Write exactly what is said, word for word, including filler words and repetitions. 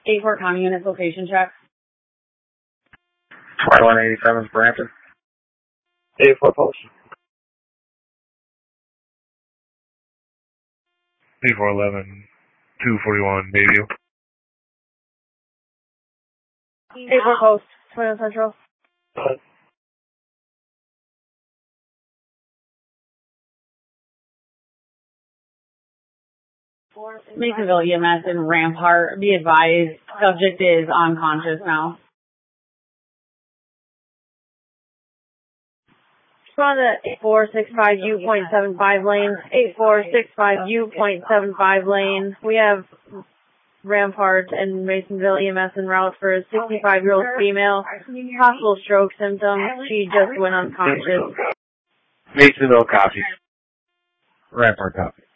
eight four County Units location check. twenty-one eighty-seven, Brampton. eight four post. eight four eleven, two forty-one, Bayview. eight four post, twenty-one Central. Uh, Masonville E M S and Rampart. Be advised, subject is unconscious now. On the eight four six five U point seven five lane, eight four six five U point seven five lane. We have Rampart and Masonville E M S en route for a sixty-five-year-old female. Possible stroke symptoms. She just went unconscious. Masonville copy. Rampart copy.